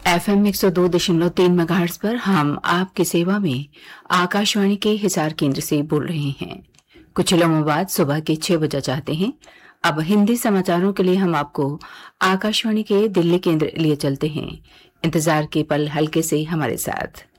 FM 102.3 megahertz पर हम आपकी सेवा में आकाशवाणी के हिसार केंद्र से बोल रहे हैं। कुछ लम्हों बाद सुबह के 6 बजे चाहते हैं। अब हिंदी समाचारों के लिए हम आपको आकाशवाणी के दिल्ली केंद्र लिए चलते हैं। इंतजार के पल हल्के से हमारे साथ।